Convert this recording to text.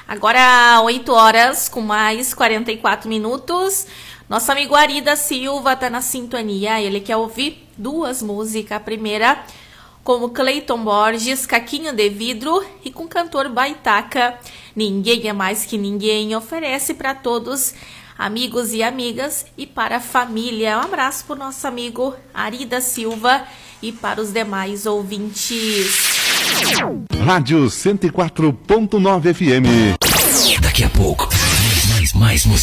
Agora 8 horas com mais 44 minutos. Nosso amigo Ari da Silva tá na sintonia. Ele quer ouvir duas músicas. A primeira como Cleiton Borges, Caquinho de Vidro, e com o cantor Baitaca, Ninguém é Mais Que Ninguém. Oferece para todos, amigos e amigas, e para a família. Um abraço para o nosso amigo Ari da Silva e para os demais ouvintes. Rádio 104.9 FM. Daqui a pouco, mais música.